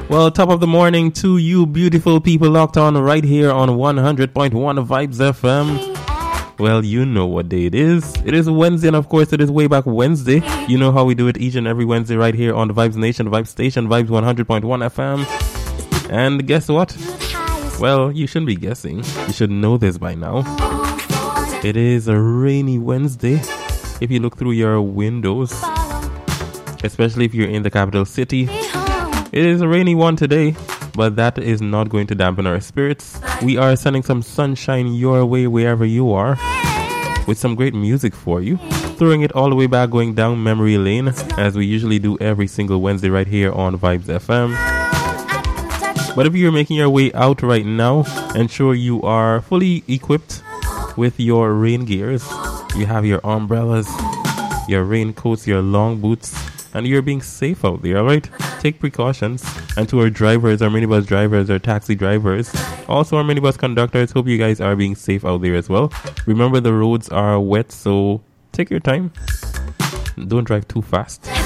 Well, top of the morning to you beautiful people locked on right here on 100.1 Vibes FM. Well, you know what day it is. It is Wednesday, and of course it is Way Back Wednesday. You know how we do it each and every Wednesday right here on the Vibes Nation, Vibes Station, Vibes 100.1 FM. And guess what? Well, you shouldn't be guessing. You should know this by now. It is a rainy Wednesday. If you look through your windows, especially if you're in the capital city, it is a rainy one today, but that is not going to dampen our spirits. We are sending some sunshine your way wherever you are, with some great music for you, throwing it all the way back, going down memory lane, as we usually do every single Wednesday right here on Vibes FM. But if you're making your way out right now, ensure you are fully equipped with your rain gears. You have your umbrellas, your raincoats, your long boots, and you're being safe out there, alright? Take precautions. And to our drivers, our minibus drivers, our taxi drivers, also our minibus conductors, hope you guys are being safe out there as well. Remember, the roads are wet, so take your time. Don't drive too fast.